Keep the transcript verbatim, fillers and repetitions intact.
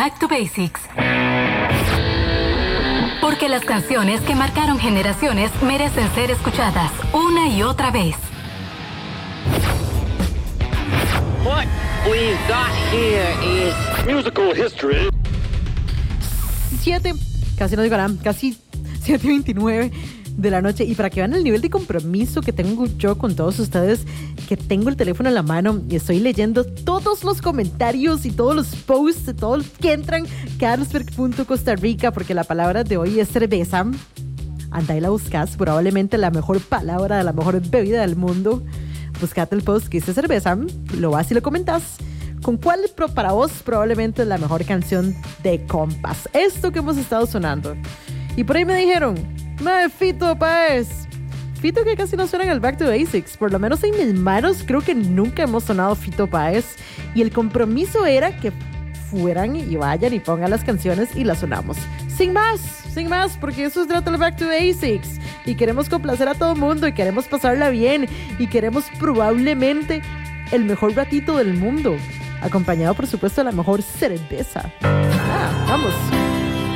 Back to Basics. Porque las canciones que marcaron generaciones merecen ser escuchadas una y otra vez. What we've got here is musical history. Siete, casi no digo nada, casi siete veintinueve de la noche. Y para que vean el nivel de compromiso que tengo yo con todos ustedes, que tengo el teléfono en la mano y estoy leyendo todos los comentarios y todos los posts de todos los que entran, Carlsberg punto Costa Rica, porque la palabra de hoy es cerveza. Anda y la buscas, probablemente la mejor palabra, la mejor bebida del mundo. Buscate el post que dice cerveza, lo vas y lo comentas. ¿Con cuál para vos probablemente es la mejor canción de compas? Esto que hemos estado sonando. Y por ahí me dijeron, madre, Fito Páez. Fito que casi no suena en el Back to Basics. Por lo menos en mis manos creo que nunca hemos sonado Fito Páez. Y el compromiso era que fueran y vayan y pongan las canciones y las sonamos. Sin más, sin más, porque eso se trata el Back to Basics. Y queremos complacer a todo el mundo y queremos pasarla bien. Y queremos probablemente el mejor ratito del mundo. Acompañado, por supuesto, de la mejor cerveza. Ah, vamos.